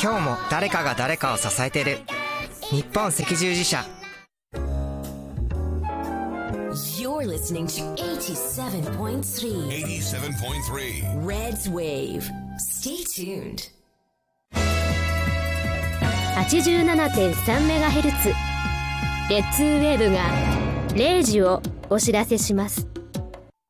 今日も誰かが誰かを支えてる。日本赤十字社。 You're listening to 87.3 Red's Wave. Stay tuned. 87.3MHz レッツーウェーブが0時をお知らせします。